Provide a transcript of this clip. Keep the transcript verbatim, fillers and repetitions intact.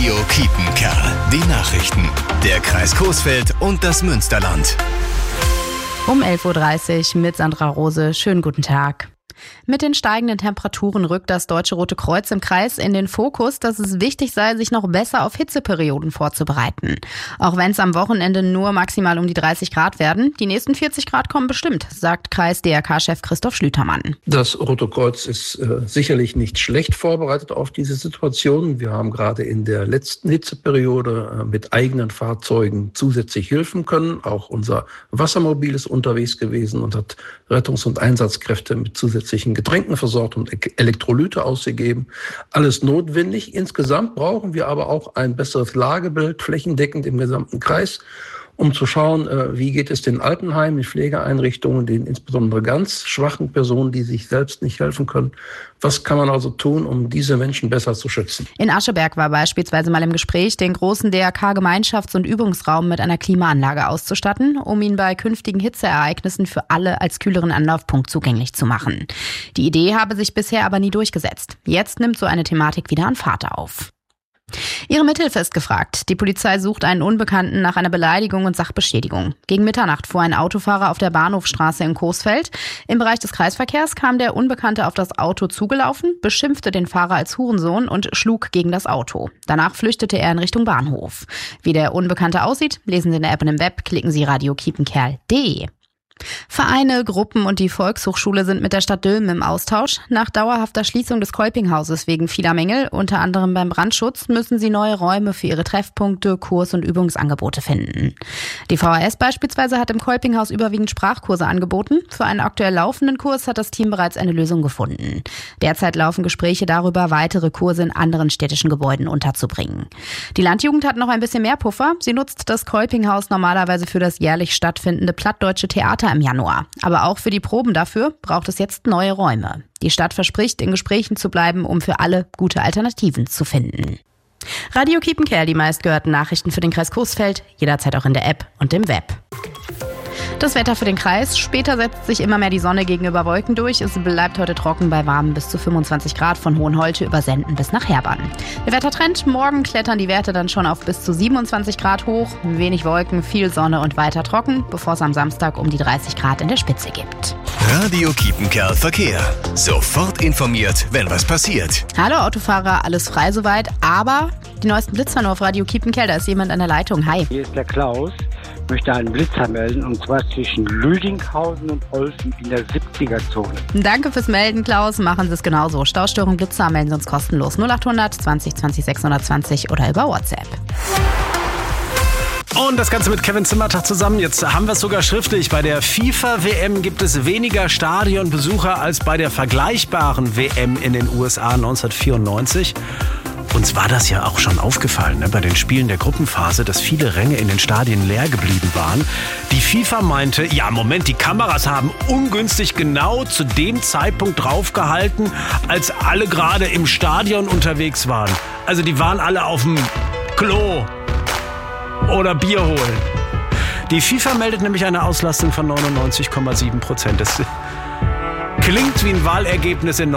Radio Kiepenkerl. Die Nachrichten. Der Kreis Coesfeld und das Münsterland. Um elf Uhr dreißig mit Sandra Rose. Schönen guten Tag. Mit den steigenden Temperaturen rückt das Deutsche Rote Kreuz im Kreis in den Fokus, dass es wichtig sei, sich noch besser auf Hitzeperioden vorzubereiten. Auch wenn es am Wochenende nur maximal um die dreißig Grad werden, die nächsten vierzig Grad kommen bestimmt, sagt Kreis-D R K-Chef Christoph Schlütermann. Das Rote Kreuz ist äh, sicherlich nicht schlecht vorbereitet auf diese Situation. Wir haben gerade in der letzten Hitzeperiode äh, mit eigenen Fahrzeugen zusätzlich helfen können. Auch unser Wassermobil ist unterwegs gewesen und hat Rettungs- und Einsatzkräfte mit zusätzlichen Getränken versorgt und Elektrolyte ausgegeben. Alles notwendig. Insgesamt brauchen wir aber auch ein besseres Lagebild, flächendeckend im gesamten Kreis, um zu schauen, wie geht es den Altenheimen, den Pflegeeinrichtungen, den insbesondere ganz schwachen Personen, die sich selbst nicht helfen können. Was kann man also tun, um diese Menschen besser zu schützen? In Ascheberg war beispielsweise mal im Gespräch, den großen D R K-Gemeinschafts- und Übungsraum mit einer Klimaanlage auszustatten, um ihn bei künftigen Hitzeereignissen für alle als kühleren Anlaufpunkt zugänglich zu machen. Die Idee habe sich bisher aber nie durchgesetzt. Jetzt nimmt so eine Thematik wieder an Fahrt auf. Ihre Mithilfe ist gefragt. Die Polizei sucht einen Unbekannten nach einer Beleidigung und Sachbeschädigung. Gegen Mitternacht fuhr ein Autofahrer auf der Bahnhofstraße in Coesfeld. Im Bereich des Kreisverkehrs kam der Unbekannte auf das Auto zugelaufen, beschimpfte den Fahrer als Hurensohn und schlug gegen das Auto. Danach flüchtete er in Richtung Bahnhof. Wie der Unbekannte aussieht, lesen Sie in der App und im Web, klicken Sie radio kiepenkerl punkt de. Vereine, Gruppen und die Volkshochschule sind mit der Stadt Dülmen im Austausch. Nach dauerhafter Schließung des Kolpinghauses wegen vieler Mängel, unter anderem beim Brandschutz, müssen sie neue Räume für ihre Treffpunkte, Kurs- und Übungsangebote finden. Die V H S beispielsweise hat im Kolpinghaus überwiegend Sprachkurse angeboten. Für einen aktuell laufenden Kurs hat das Team bereits eine Lösung gefunden. Derzeit laufen Gespräche darüber, weitere Kurse in anderen städtischen Gebäuden unterzubringen. Die Landjugend hat noch ein bisschen mehr Puffer. Sie nutzt das Kolpinghaus normalerweise für das jährlich stattfindende Plattdeutsche Theater im Januar. Aber auch für die Proben dafür braucht es jetzt neue Räume. Die Stadt verspricht, in Gesprächen zu bleiben, um für alle gute Alternativen zu finden. Radio Kiepenkerl, die meistgehörten Nachrichten für den Kreis Coesfeld, jederzeit auch in der App und im Web. Das Wetter für den Kreis. Später setzt sich immer mehr die Sonne gegenüber Wolken durch. Es bleibt heute trocken bei warmen bis zu fünfundzwanzig Grad von Hohenholte über Senden bis nach Herbann. Der Wettertrend: Morgen klettern die Werte dann schon auf bis zu siebenundzwanzig Grad hoch. Wenig Wolken, viel Sonne und weiter trocken, bevor es am Samstag um die dreißig Grad in der Spitze gibt. Radio Kiepenkerl Verkehr. Sofort informiert, wenn was passiert. Hallo Autofahrer, alles frei soweit, aber die neuesten Blitzer nur auf Radio Kiepenkerl. Da ist jemand an der Leitung. Hi. Hier ist der Klaus. Ich möchte einen Blitzer melden, und zwar zwischen Lüdinghausen und Olfen in der siebziger-Zone. Danke fürs Melden, Klaus. Machen Sie es genauso. Staustörung, Blitzer melden Sie uns kostenlos. null achthundert zwanzig zwanzig sechshundertzwanzig oder über WhatsApp. Und das Ganze mit Kevin Zimmertag zusammen. Jetzt haben wir es sogar schriftlich. Bei der FIFA-W M gibt es weniger Stadionbesucher als bei der vergleichbaren W M in den U S A neunzehnhundertvierundneunzig. Uns war das ja auch schon aufgefallen, ne, bei den Spielen der Gruppenphase, dass viele Ränge in den Stadien leer geblieben waren. Die FIFA meinte, ja Moment, die Kameras haben ungünstig genau zu dem Zeitpunkt draufgehalten, als alle gerade im Stadion unterwegs waren. Also die waren alle auf dem Klo oder Bier holen. Die FIFA meldet nämlich eine Auslastung von neunundneunzig Komma sieben Prozent. Das klingt wie ein Wahlergebnis in